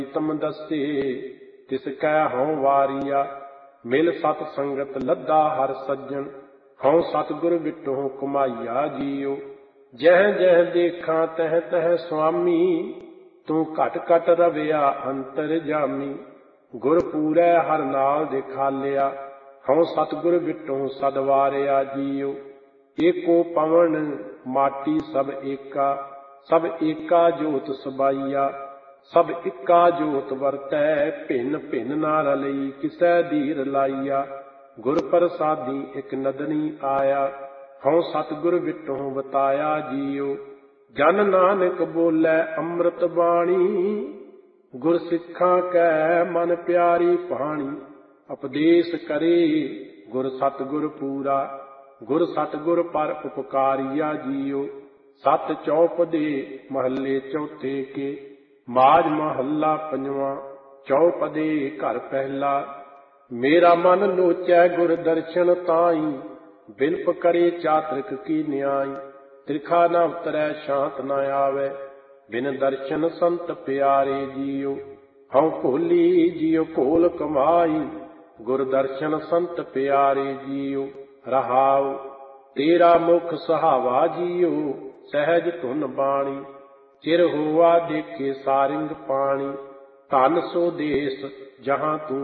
ਤਮ ਦਸੇ ਤਿਸ ਕੈ ਹਉ ਵਾਰੀਆ। ਮਿਲ ਸਤ ਸੰਗਤ ਲੱਦਾ ਹਰ ਸੱਜਣ, ਹਉ ਸਤਿਗੁਰ ਵਿਟਹੁ ਕਮਾਈਆ ਜੀਉ। ਜਹ ਜਹ ਦੇਖਾਂ ਤਹ ਤਹ ਸੁਆਮੀ, ਤੂੰ ਘਟ ਘਟ ਰਵਿਆ ਅੰਤਰ ਜਾਮੀ। ਗੁਰ ਪੂਰੈ ਹਰ ਨਾਲ ਦਿਖਾਲਿਆ, ਹਉ ਸਤਿਗੁਰ ਵਿਟਹੁ ਸਦ ਵਾਰਿਆ ਜੀਉ। ਏਕੋ ਪਵਨ ਮਾਟੀ ਸਭ ਏਕਾ, ਸਭ ਏਕਾ ਜੋਤਿ ਸਬਾਈਆ। ਸਭ ਇੱਕਾ ਜੋਤਿ ਵਰਤੈ, ਭਿੰਨ ਭਿੰਨ ਨਾ ਰਲਈ ਕਿਸੈ ਧੀਰ ਲਾਈਆ। ਗੁਰ ਪ੍ਰਸਾਦੀ ਇਕ ਨਦਨੀ ਆਇਆ, ਹਉ ਸਤਿਗੁਰ ਵਿਟਹੁ ਬਤਾਇਆ ਜੀਉ। ਜਨ ਨਾਨਕ ਬੋਲੇ ਅੰਮ੍ਰਿਤ ਬਾਣੀ, ਗੁਰ ਸਿੱਖਾਂ ਕੈ ਮਨ ਪਿਆਰੀ ਬਾਣੀ। ਉਪਦੇਸ਼ ਕਰੇ ਗੁਰ ਸਤਿਗੁਰ ਪੂਰਾ, ਗੁਰ ਸਤਿਗੁਰ ਪਰ ਉਪਕਾਰੀਆ ਜੀਉ। ਸਤ ਚੌਪਦੇ ਮਹੱਲੇ ਚੌਥੇ ਕੇ, ਮਾਝ ਮਹੱਲਾ ਪੰਜਵਾਂ। ਚੌਪਦੇ ਘਰ ਪਹਿਲਾ। ਮੇਰਾ ਮਨ ਲੋਚੈ ਗੁਰ ਦਰਸ਼ਨ ਤਾਈ, ਬਿਨਪ ਕਰੇ ਚਾਤ੍ਰਿਕ ਕੀ ਨਿਆਈ। ਤ੍ਰਿਖਾ ਨ ਉਤਰੈ ਸ਼ਾਂਤ ਨ ਆਵੈ, ਬਿਨ ਦਰਸ਼ਨ ਸੰਤ ਪਿਆਰੇ ਜੀਉ। ਹਉ ਭੋਲੀ ਜੀਉ ਭੋਲ ਕਮਾਈ, ਗੁਰ ਦਰਸ਼ਨ ਸੰਤ ਪਿਆਰੇ ਜੀਉ। ਰਹਾਉ ਤੇਰਾ ਮੁਖ ਸੁਹਾਵਾ ਜੀਉ, ਸਹਿਜ ਧੁਨ ਬਾਣੀ। ਚਿਰ ਹੋਆ ਦੇਖੇ ਸਾਰਿੰਗ ਪਾਣੀ, ਧਨ ਸੋ ਦੇਸ ਜਹਾਂ ਤੂੰ